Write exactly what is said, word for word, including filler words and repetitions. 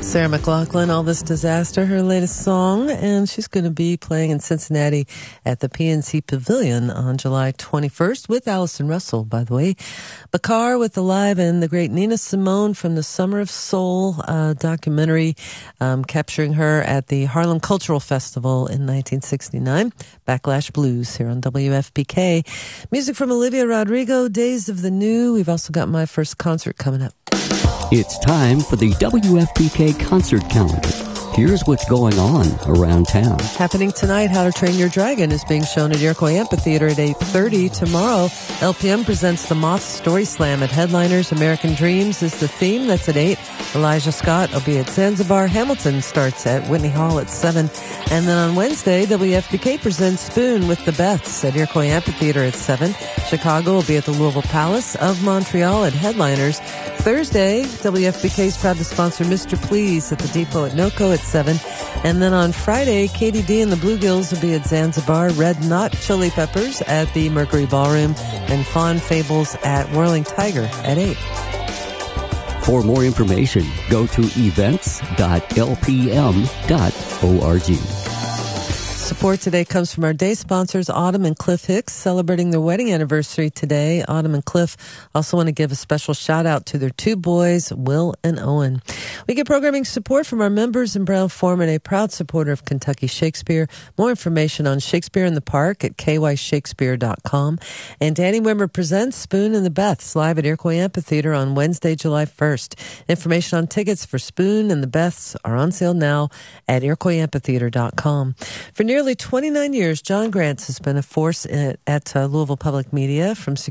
Sarah McLachlan, All This Disaster, her latest song, and she's going to be playing in Cincinnati at the P N C Pavilion on July twenty-first with Allison Russell, by the way. Bakar with the live and the great Nina Simone from the Summer of Soul uh, documentary, um, capturing her at the Harlem Cultural Festival in nineteen sixty-nine. Backlash Blues here on W F P K. Music from Olivia Rodrigo, Days of the New. We've also got My First Concert coming up. It's time for the W F P K concert calendar. Here's what's going on around town. Happening tonight, How to Train Your Dragon is being shown at Iroquois Amphitheater at eight thirty. Tomorrow, L P M presents the Moth Story Slam at Headliners. American Dreams is the theme. That's at eight. Elijah Scott will be at Zanzibar. Hamilton starts at Whitney Hall at seven. And then on Wednesday, W F P K presents Spoon with the Beths at Iroquois Amphitheater at seven. Chicago will be at the Louisville Palace of Montreal at Headliners. Thursday, W F P K is proud to sponsor Mister Please at the Depot at NoCo at seven. And then on Friday, Katie D and the Bluegills will be at Zanzibar, Red Knot Chili Peppers at the Mercury Ballroom, and Fawn Fables at Whirling Tiger at eight. For more information, go to events dot l p m dot org. Support today comes from our day sponsors, Autumn and Cliff Hicks, celebrating their wedding anniversary today. Autumn and Cliff also want to give a special shout out to their two boys, Will and Owen. We get programming support from our members in Brown-Forman, a proud supporter of Kentucky Shakespeare. More information on Shakespeare in the Park at k y shakespeare dot com. And Danny Wimmer presents Spoon and the Beths live at Iroquois Amphitheater on Wednesday, July first. Information on tickets for Spoon and the Beths are on sale now at iroquois amphitheater dot com. For nearly twenty-nine years, John Grants has been a force at, at uh, Louisville Public Media, from